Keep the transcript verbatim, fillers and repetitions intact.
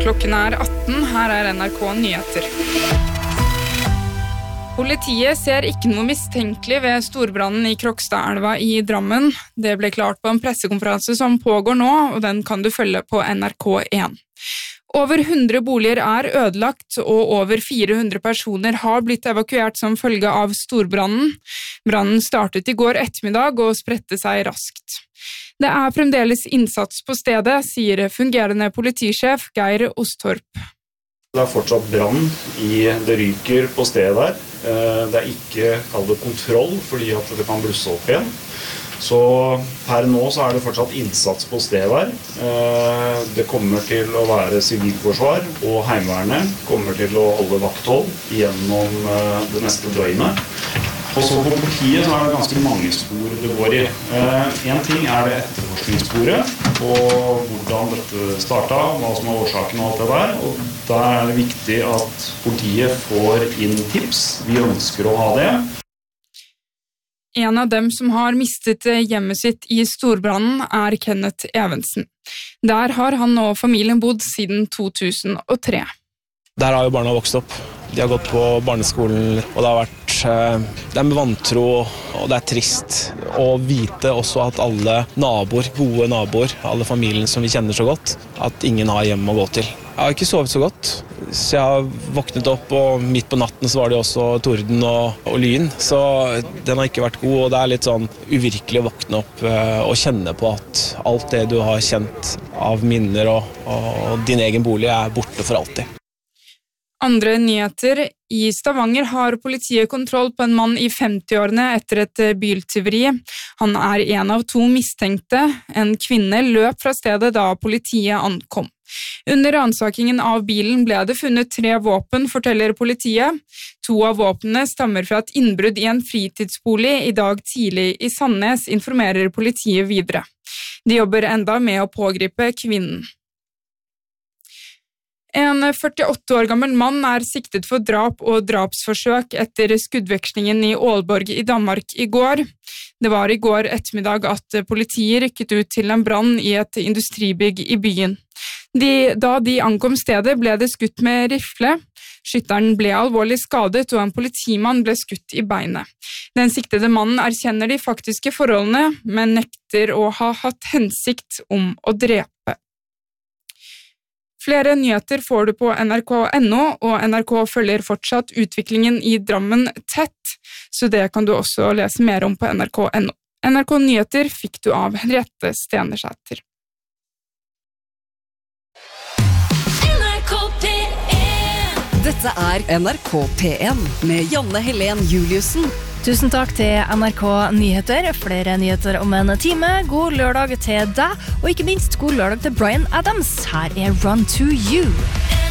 Klokken er atten, her er N R K Nyheter. Politiet ser ikke noe mistenkelig ved storbrannen i Krokstadelva i Drammen. Det ble klart på en pressekonferanse som pågår nå, og den kan du følge på N R K én. Over hundre boliger er ødelagt, og over fire hundre personer har blitt evakuert som følge av storbrannen. Brannen startet i går ettermiddag og spredte seg raskt. Det er fremdeles innsats på stedet, sier fungerende politisjef Geir Ostorp. Det er fortsatt brann i det ryker på stedet der. Det er ikke kallet kontroll, fordi at det kan blusse opp igjen. Så per nå så er det fortsatt innsats på stedet der. Det kommer til å være sivilforsvar, og Heimevernet kommer til å holde vakthold gjennom det neste døgnet. Og så på politiet så er det ganske mange spor det går i. En ting er det etterforskningssporet, og hvordan dette startet, hva som er årsaken og alt det der. Og der er det viktig at politiet får inn tips. Vi ønsker å ha det. En av dem som har mistet hjemmet sitt i storbrannen er Kenneth Evensen. Der har han og familien bodd siden to tusen og tre. Der har jo barna vokst opp. De har gått på barneskolen, og det har vært det er med vantro, og det er trist å vite også at alle naboer, gode naboer, alle familien som vi kjenner så godt, at ingen har hjem å gå til. Jeg har ikke sovet så godt, så jeg har våknet opp, og midt på natten så var det også torden og, og lyn, så den har ikke vært god, og det er litt sånn uvirkelig å våkne opp og kjenne på at alt det du har kjent av minner og, og din egen bolig er borte for alltid. Andre nyheter. I Stavanger har politiet kontroll på en mann i femti-årene etter et biltyveri. Han er en av to mistenkte. En kvinne løp fra stedet da politiet ankom. Under ransakingen av bilen ble det funnet tre våpen, forteller politiet. To av våpnene stammer fra et innbrudd i en fritidsbolig i dag tidlig i Sandnes, informerer politiet videre. De jobber enda med å pågripe kvinnen. En førtiåtte år gammel mann er siktet for drap og drapsforsøk etter skuddvekslingen i Aalborg i Danmark i går. Det var i går ettermiddag at politiet rykket ut til en brann i et industribygg i byen. De, da de ankom stedet ble det skutt med rifle. Skytteren ble alvorlig skadet, og en politimann ble skutt i beinet. Den siktede mannen erkjenner de faktiske forholdene, men nekter å ha hatt hensikt om å drepe. Flere nyheter får du på N R K punktum N O, og N R K følger fortsatt utviklingen i Drammen tett, så det kan du også lese mer om på N R K punktum N O. N R K Nyheter fikk du av Henriette Stenersæter. Dette er N R K P én med Janne Helen Juliussen. Tusen takk til N R K Nyheter. Flere nyheter om en time. God lørdag til deg, og ikke minst god lørdag til Bryan Adams. Her er Run to You.